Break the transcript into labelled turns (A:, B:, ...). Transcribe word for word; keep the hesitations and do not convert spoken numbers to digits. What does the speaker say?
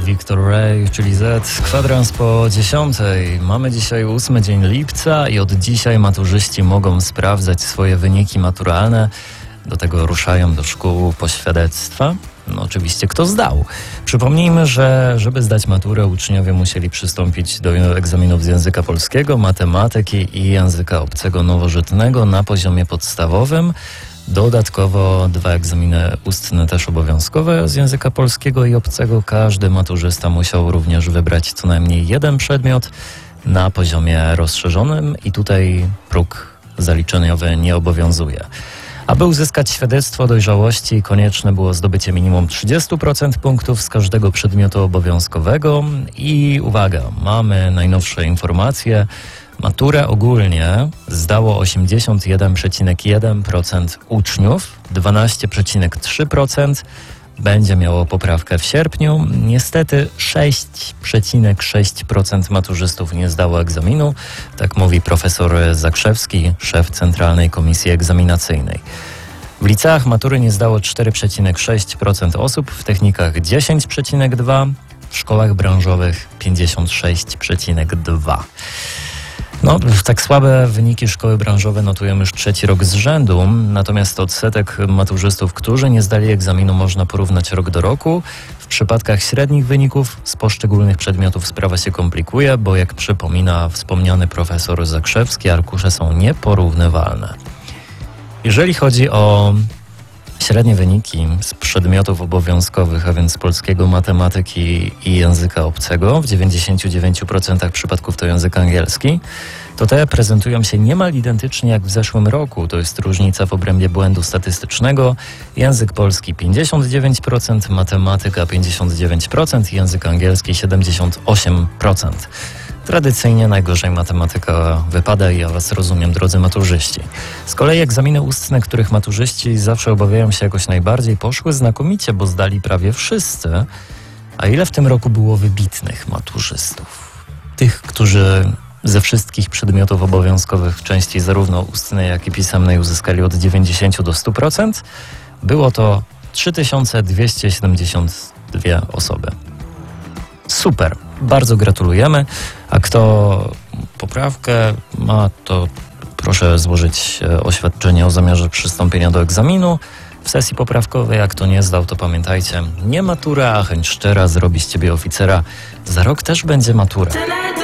A: Victor Ray, czyli Z, kwadrans po dziesiątej. Mamy dzisiaj ósmy dzień lipca i od dzisiaj maturzyści mogą sprawdzać swoje wyniki maturalne. Do tego ruszają do szkół po świadectwa. No oczywiście kto zdał. Przypomnijmy, że żeby zdać maturę, uczniowie musieli przystąpić do egzaminów z języka polskiego, matematyki i języka obcego nowożytnego na poziomie podstawowym. Dodatkowo dwa egzaminy ustne też obowiązkowe z języka polskiego i obcego. Każdy maturzysta musiał również wybrać co najmniej jeden przedmiot na poziomie rozszerzonym i tutaj próg zaliczeniowy nie obowiązuje. Aby uzyskać świadectwo dojrzałości, konieczne było zdobycie minimum trzydzieści procent punktów z każdego przedmiotu obowiązkowego i uwaga, mamy najnowsze informacje. Maturę ogólnie zdało osiemdziesiąt jeden przecinek jeden procent uczniów, dwanaście przecinek trzy procent będzie miało poprawkę w sierpniu. Niestety sześć przecinek sześć procent maturzystów nie zdało egzaminu, tak mówi profesor Zakrzewski, szef Centralnej Komisji Egzaminacyjnej. W liceach matury nie zdało cztery przecinek sześć procent osób, w technikach dziesięć przecinek dwa procent, w szkołach branżowych pięćdziesiąt sześć przecinek dwa procent. No, tak słabe wyniki szkoły branżowe notujemy już trzeci rok z rzędu, natomiast odsetek maturzystów, którzy nie zdali egzaminu, można porównać rok do roku. W przypadkach średnich wyników z poszczególnych przedmiotów sprawa się komplikuje, bo jak przypomina wspomniany profesor Zakrzewski, arkusze są nieporównywalne. Jeżeli chodzi o średnie wyniki z przedmiotów obowiązkowych, a więc z polskiego, matematyki i języka obcego, w dziewięćdziesięciu dziewięciu procentach przypadków to język angielski, to te prezentują się niemal identycznie jak w zeszłym roku. To jest różnica w obrębie błędu statystycznego. Język polski pięćdziesiąt dziewięć procent, matematyka pięćdziesiąt dziewięć procent, język angielski siedemdziesiąt osiem procent. Tradycyjnie najgorzej matematyka wypada i ja was rozumiem, drodzy maturzyści. Z kolei egzaminy ustne, których maturzyści zawsze obawiają się jakoś najbardziej, poszły znakomicie, bo zdali prawie wszyscy. A ile w tym roku było wybitnych maturzystów? Tych, którzy ze wszystkich przedmiotów obowiązkowych w części zarówno ustnej, jak i pisemnej uzyskali od dziewięćdziesięciu do stu procent. Było to trzy tysiące dwieście siedemdziesiąt dwie osoby. Super, bardzo gratulujemy. A kto poprawkę ma, to proszę złożyć oświadczenie o zamiarze przystąpienia do egzaminu w sesji poprawkowej. Jak kto nie zdał, to pamiętajcie, nie matura, a chęć szczera zrobi z ciebie oficera. Za rok też będzie matura.